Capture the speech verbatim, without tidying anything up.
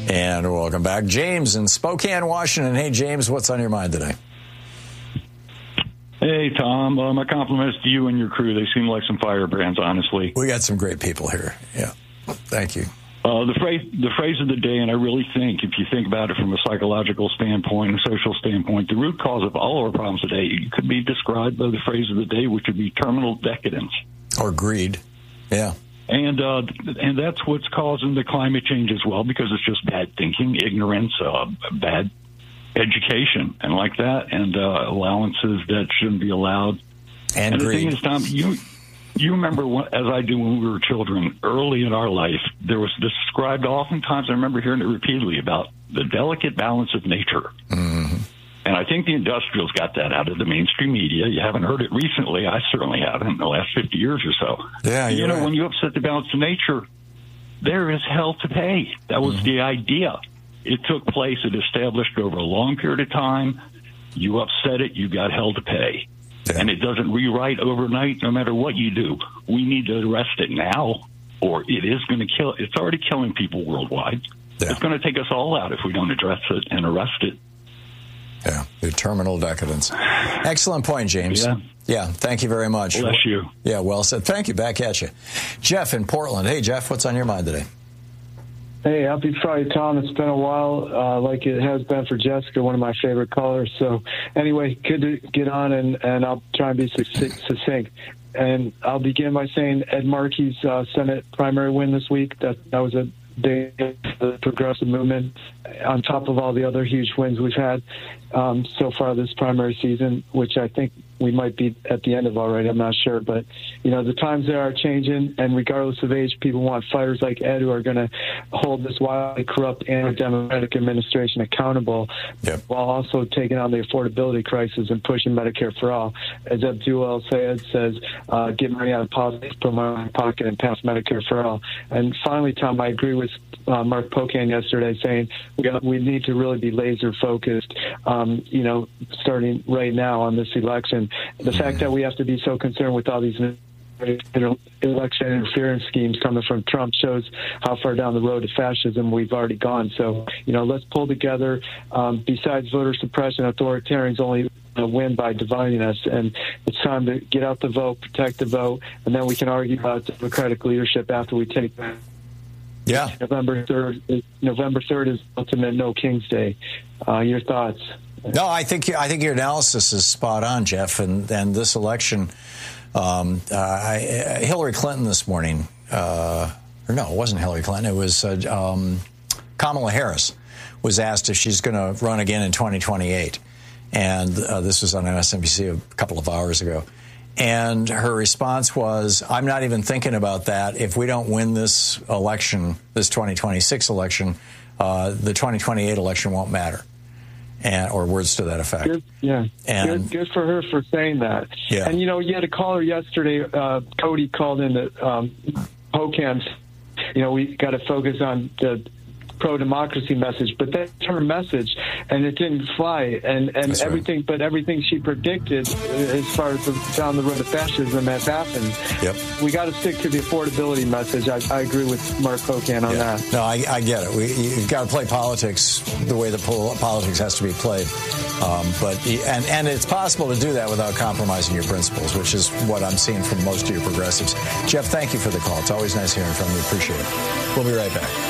And welcome back. James in Spokane, Washington. Hey, James, what's on your mind today? Hey, Tom. Uh, my compliments to you and your crew. They seem like some firebrands, honestly. We got some great people here. Yeah. Thank you. Uh, the phrase, the phrase of the day, and I really think, if you think about it from a psychological standpoint, a social standpoint, the root cause of all our problems today could be described by the phrase of the day, which would be terminal decadence. Or greed. Yeah. And uh, and that's what's causing the climate change as well, because it's just bad thinking, ignorance, uh, bad education, and like that, and uh, allowances that shouldn't be allowed. And, and the greed. thing is, Tom, you you remember, when, as I do when we were children, early in our life, there was described oftentimes, I remember hearing it repeatedly, about the delicate balance of nature. Mm-hmm. And I think the industrials got that out of the mainstream media. You haven't heard it recently. I certainly haven't in the last fifty years or so. Yeah, you know, right. when you upset the balance of nature, there is hell to pay. That was mm-hmm. the idea. It took place. It established over a long period of time. You upset it, you got hell to pay. Yeah. And it doesn't rewrite overnight no matter what you do. We need to arrest it now, or it is going to kill. It's already killing people worldwide. Yeah. It's going to take us all out if we don't address it and arrest it. Yeah, the terminal decadence. Excellent point, James. Yeah. Yeah, thank you very much. Bless you. Yeah, well said. Thank you. Back at you. Jeff in Portland. Hey, Jeff, what's on your mind today? Hey, happy Friday, Tom. It's been a while, uh, like it has been for Jessica, one of my favorite callers. So anyway, good to get on, and, and I'll try and be succinct. And I'll begin by saying Ed Markey's uh, Senate primary win this week. That, that was a big the progressive movement, on top of all the other huge wins we've had um, so far this primary season, which I think we might be at the end of already. I'm not sure. But, you know, the times there are changing, and regardless of age, people want fighters like Ed who are going to hold this wildly corrupt anti-democratic administration accountable, yep. while also taking on the affordability crisis and pushing Medicare for all. As Abdul El-Sayed says, uh, get money out of politics, put money in my pocket, and pass Medicare for all. And finally, Tom, I agree with uh, Mark Pocan yesterday saying we, got, we need to really be laser-focused, um, you know, starting right now on this election. The fact that we have to be so concerned with all these election interference schemes coming from Trump shows how far down the road to fascism we've already gone. So, you know, let's pull together. Um, besides voter suppression, authoritarians only win by dividing us, and it's time to get out the vote, protect the vote, and then we can argue about democratic leadership after we take that. Yeah. November third. November third is ultimate No King's Day. Uh, your thoughts? No, I think I think your analysis is spot on, Jeff. And, and this election, um, uh, I, Hillary Clinton this morning, uh, or no, it wasn't Hillary Clinton. It was uh, um, Kamala Harris was asked if she's going to run again in twenty twenty-eight. And uh, this was on M S N B C a couple of hours ago. And her response was, I'm not even thinking about that. If we don't win this election, this twenty twenty-six election, uh, the twenty twenty-eight election won't matter. And, or words to that effect. Good, yeah, and, good, good for her for saying that. Yeah. And, you know, you had a caller yesterday, uh, Cody called in the um, Pocan. You know, we got to focus on the pro-democracy message, but that's her message, and it didn't fly. And, and That's everything, right. but everything she predicted as far as the, down the road of fascism has happened. Yep. We got to stick to the affordability message. I, I agree with Mark Pocan on yeah. that. No, I, I get it. We, you've got to play politics the way the pol- politics has to be played. Um, but and and it's possible to do that without compromising your principles, which is what I'm seeing from most of your progressives. Jeff, thank you for the call. It's always nice hearing from you. Appreciate it. We'll be right back.